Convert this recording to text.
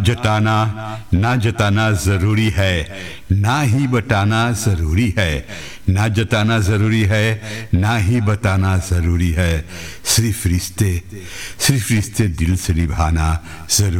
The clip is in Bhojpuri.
जताना ना जताना ज़रूरी है, ना ही बताना ज़रूरी है। ना जताना ज़रूरी है, ना ही बताना ज़रूरी है। सिर्फ रिश्ते दिल से निभाना ज़रूरी